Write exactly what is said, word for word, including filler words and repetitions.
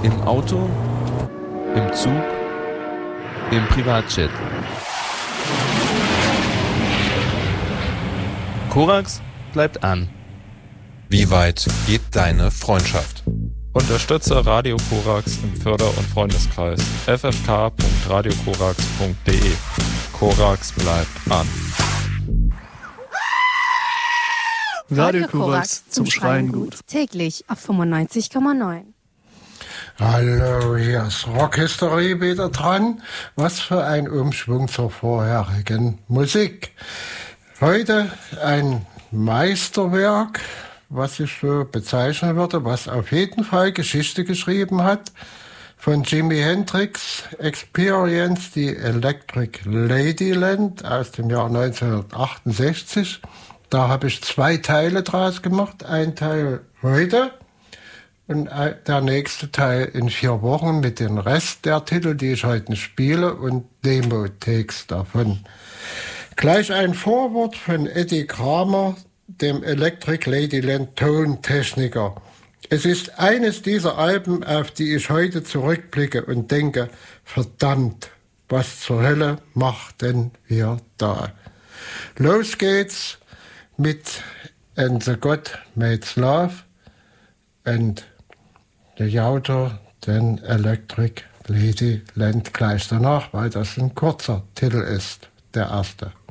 Im Auto, im Zug, im Privatjet. Korax bleibt an. Wie weit geht deine Freundschaft? Unterstütze Radio Korax im Förder- und Freundeskreis. f f k punkt radio korax punkt d e. Korax bleibt an. Radio Korax zum Schreien gut. Täglich auf fünfundneunzig Komma neun. Hallo, hier ist Rock History wieder dran. Was für ein Umschwung zur vorherigen Musik. Heute ein Meisterwerk, was ich so bezeichnen würde, was auf jeden Fall Geschichte geschrieben hat. Von Jimi Hendrix Experience, die Electric Ladyland aus dem Jahr neunzehnhundertachtundsechzig. Da habe ich zwei Teile draus gemacht. Ein Teil heute und der nächste Teil in vier Wochen mit dem Rest der Titel, die ich heute spiele, und Demo-Takes davon. Gleich ein Vorwort von Eddie Kramer, dem Electric Ladyland Tontechniker. Es ist eines dieser Alben, auf die ich heute zurückblicke und denke, verdammt, was zur Hölle machten wir da? Los geht's mit And the God Made Love and the Autor, den Electric Ladyland gleich danach, weil das ein kurzer Titel ist, der erste.